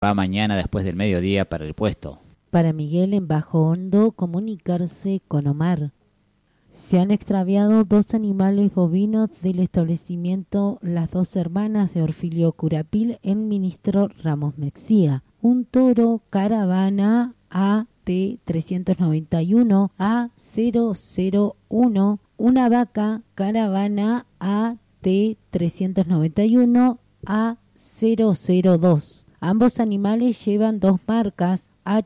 Va mañana después del mediodía para el puesto. Para Miguel en Bajo Hondo, comunicarse con Omar. Se han extraviado 2 animales bovinos del establecimiento Las Dos Hermanas de Orfilio Curapil en Ministro Ramos Mexía. Un toro caravana AT391 A001, una vaca caravana AT391 A002. Ambos animales llevan 2 marcas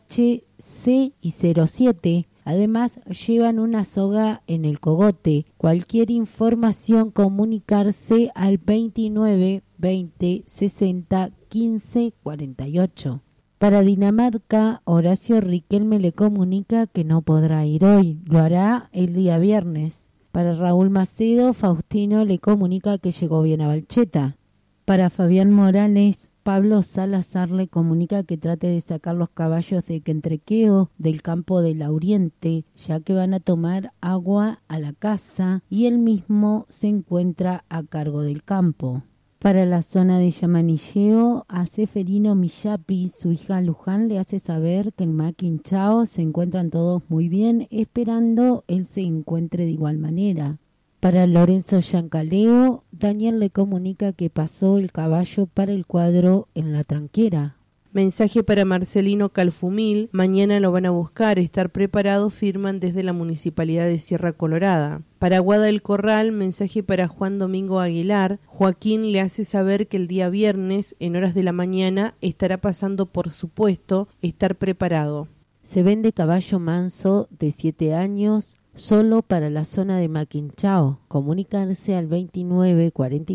HC y 07. Además, llevan una soga en el cogote. Cualquier información, comunicarse al 29 20 60 15 48. Para Dinamarca, Horacio Riquelme le comunica que no podrá ir hoy. Lo hará el día viernes. Para Raúl Macedo, Faustino le comunica que llegó bien a Valcheta. Para Fabián Morales, Pablo Salazar le comunica que trate de sacar los caballos de Quentrequeo del campo de Lauriente, ya que van a tomar agua a la casa y él mismo se encuentra a cargo del campo. Para la zona de Yamanilleo, a Seferino Millapi, su hija Luján le hace saber que en Maquinchao se encuentran todos muy bien, esperando él se encuentre de igual manera. Para Lorenzo Yancaleo, Daniel le comunica que pasó el caballo para el cuadro en la tranquera. Mensaje para Marcelino Calfumil, mañana lo van a buscar, estar preparados, firman desde la Municipalidad de Sierra Colorada. Para Guada del Corral, mensaje para Juan Domingo Aguilar, Joaquín le hace saber que el día viernes, en horas de la mañana, estará pasando por su puesto, estar preparado. Se vende caballo manso de 7 años, solo para la zona de Maquinchao. Comunicarse al 29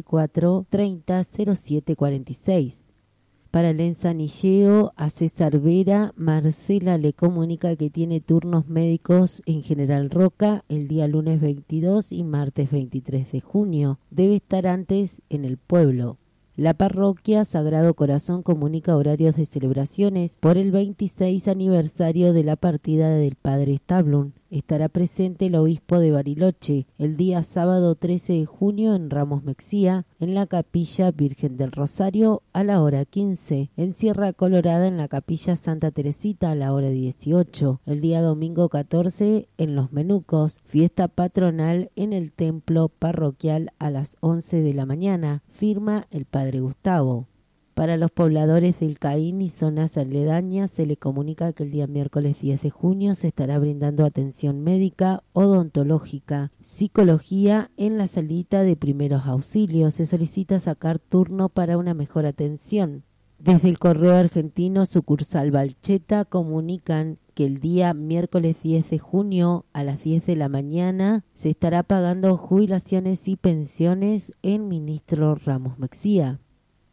44 30 07 46. Para el ensanilleo, a César Vera, Marcela le comunica que tiene turnos médicos en General Roca el día lunes 22 y martes 23 de junio. Debe estar antes en el pueblo. La parroquia Sagrado Corazón comunica horarios de celebraciones por el 26 aniversario de la partida del padre Stablum. Estará presente el obispo de Bariloche el día sábado 13 de junio en Ramos Mexía, en la capilla Virgen del Rosario a la hora 15, en Sierra Colorada en la capilla Santa Teresita a la hora 18, el día domingo 14 en Los Menucos, fiesta patronal en el templo parroquial a las 11 de la mañana, firma el padre Gustavo. Para los pobladores del Caín y zonas aledañas se le comunica que el día miércoles 10 de junio se estará brindando atención médica, odontológica, psicología en la salita de primeros auxilios. Se solicita sacar turno para una mejor atención. Desde el Correo Argentino sucursal Valcheta comunican que el día miércoles 10 de junio a las 10 de la mañana se estará pagando jubilaciones y pensiones en Ministro Ramos Mexía.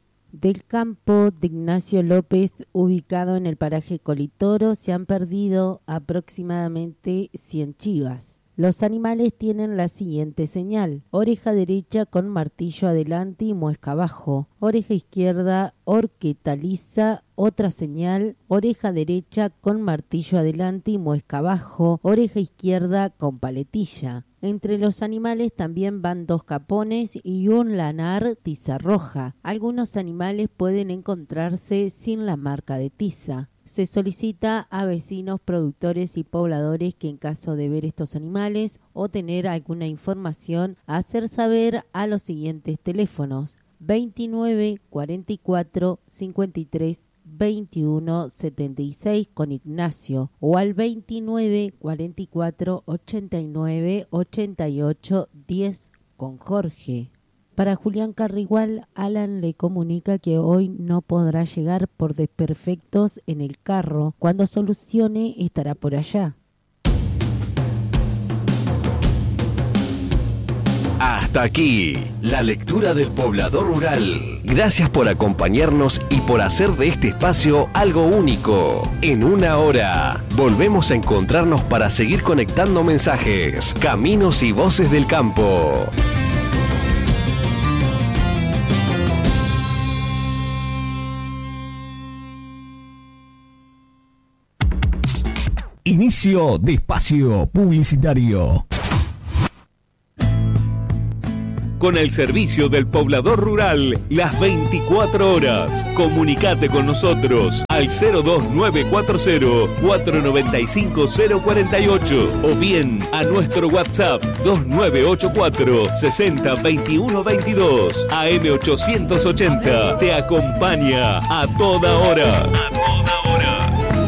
Del campo de Ignacio López, ubicado en el paraje Colitoro, se han perdido aproximadamente 100 chivas. Los animales tienen la siguiente señal: oreja derecha con martillo adelante y muesca abajo, oreja izquierda horqueta lisa, otra señal, oreja derecha con martillo adelante y muesca abajo, oreja izquierda con paletilla. Entre los animales también van 2 capones y un lanar tiza roja. Algunos animales pueden encontrarse sin la marca de tiza. Se solicita a vecinos, productores y pobladores que en caso de ver estos animales o tener alguna información, hacer saber a los siguientes teléfonos: 29 44 53 21 76 con Ignacio o al 29 44 89 88 10 con Jorge. Para Julián Carrigual, Alan le comunica que hoy no podrá llegar por desperfectos en el carro. Cuando solucione estará por allá. Hasta aquí, la lectura del Poblador Rural. Gracias por acompañarnos y por hacer de este espacio algo único. En una hora, volvemos a encontrarnos para seguir conectando mensajes, caminos y voces del campo. Inicio de espacio publicitario. con el servicio del poblador rural las 24 horas. Comunicate con nosotros al 02940-495-048 o bien a nuestro WhatsApp 2984-602122. AM880 te acompaña a toda hora. A toda hora.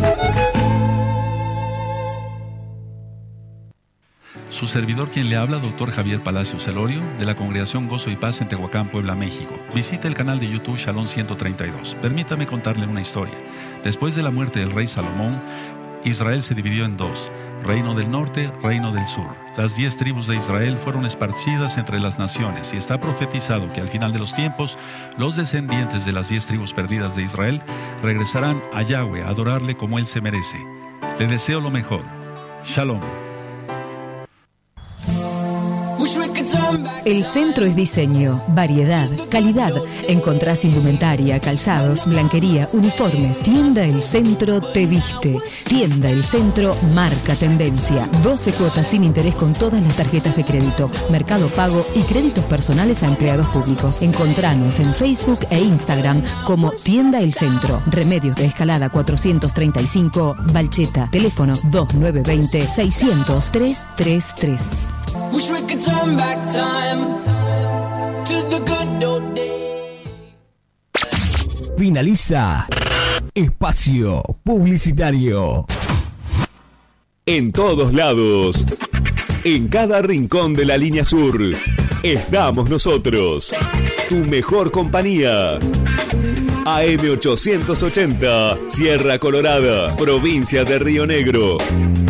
Su servidor quien le habla, doctor Javier Palacios Celorio, de la Congregación Gozo y Paz en Tehuacán, Puebla, México. Visita el canal de YouTube Shalom 132. Permítame contarle una historia. Después de la muerte del rey Salomón, Israel se dividió en dos: reino del norte, reino del sur. Las 10 tribus de Israel fueron esparcidas entre las naciones y está profetizado que al final de los tiempos, los descendientes de las 10 tribus perdidas de Israel regresarán a Yahweh a adorarle como él se merece. Le deseo lo mejor. Shalom. El Centro es diseño, variedad, calidad. Encontrás indumentaria, calzados, blanquería, uniformes. Tienda El Centro te viste. Tienda El Centro marca tendencia. 12 cuotas sin interés con todas las tarjetas de crédito, Mercado Pago y créditos personales a empleados públicos. Encontranos en Facebook e Instagram como Tienda El Centro. Remedios de Escalada 435, Balcheta. Teléfono 2920-600-333. Wish we could turn back time to the good old days. Finaliza Espacio Publicitario. En todos lados, en cada rincón de la línea sur, estamos nosotros, tu mejor compañía. AM880, Sierra Colorada, provincia de Río Negro.